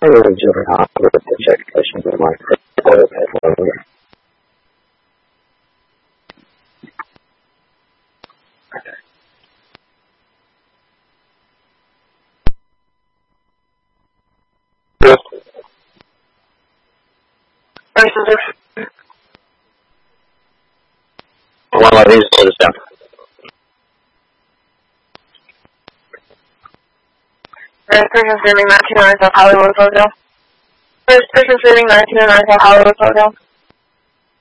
doing not with the check questions in my portfolio earlier. Well, I need to slow this down. First person streaming 19 North Hollywood Hotel. First person streaming 19 North Hollywood Hotel.